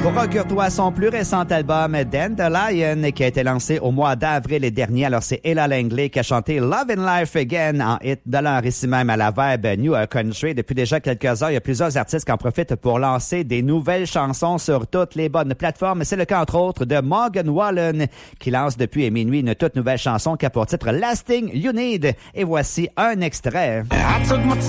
Procure-toi son plus récent album Dandelion qui a été lancé au mois d'avril dernier. Alors c'est Ella Langley qui a chanté Love in Life Again en hit de l'heure ici même à la vibe New Country. Depuis déjà quelques heures, il y a plusieurs artistes qui en profitent pour lancer des nouvelles chansons sur toutes les bonnes plateformes. C'est le cas entre autres de Morgan Wallen qui lance depuis minuit une toute nouvelle chanson qui a pour titre Last Thing You Need. Et voici un extrait.